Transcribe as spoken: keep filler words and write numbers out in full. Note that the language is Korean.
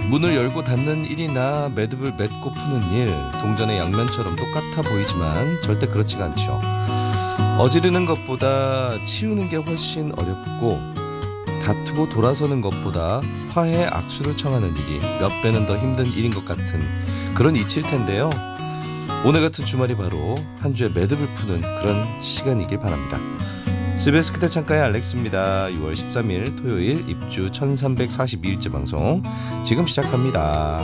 문을 열고 닫는 일이나 매듭을 맺고 푸는 일, 동전의 양면처럼 똑같아 보이지만 절대 그렇지가 않죠. 어지르는 것보다 치우는 게 훨씬 어렵고, 다투고 돌아서는 것보다 화해 악수를 청하는 일이 몇 배는 더 힘든 일인 것 같은 그런 이치일 텐데요. 오늘 같은 주말이 바로 한 주의 매듭을 푸는 그런 시간이길 바랍니다. 씨비에스 그대 창가의 알렉스입니다. 유월 십삼일 토요일 입주 천삼백사십이일째 방송 지금 시작합니다.